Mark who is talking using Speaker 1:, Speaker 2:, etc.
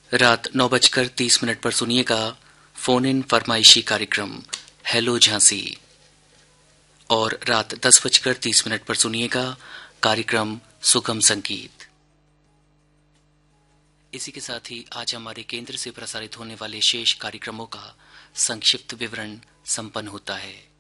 Speaker 1: रात 9:30 पर सुनिएगा फोन इन फरमाइशी कार्यक्रम हेलो झांसी और रात 10:30 पर सुनिएगा कार्यक्रम सुगम संगीत। इसी के साथ ही आज हमारे केंद्र से प्रसारित होने वाले शेष कार्यक्रमों का संक्षिप्त विवरण संपन्न होता है।